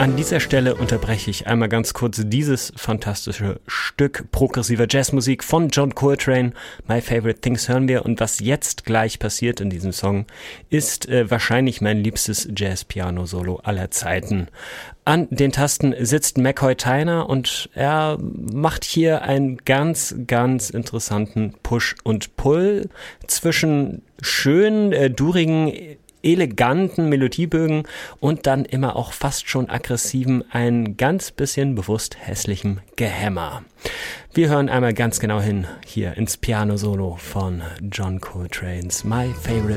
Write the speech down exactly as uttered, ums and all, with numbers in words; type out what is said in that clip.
An dieser Stelle unterbreche ich einmal ganz kurz dieses fantastische Stück progressiver Jazzmusik von John Coltrane. My Favorite Things hören wir, und was jetzt gleich passiert in diesem Song ist äh, wahrscheinlich mein liebstes Jazz-Piano-Solo aller Zeiten. An den Tasten sitzt McCoy Tyner und er macht hier einen ganz, ganz interessanten Push und Pull zwischen schönen, äh, durigen, eleganten Melodiebögen und dann immer auch fast schon aggressiven, ein ganz bisschen bewusst hässlichem Gehämmer. Wir hören einmal ganz genau hin hier ins Piano-Solo von John Coltrane's My Favorite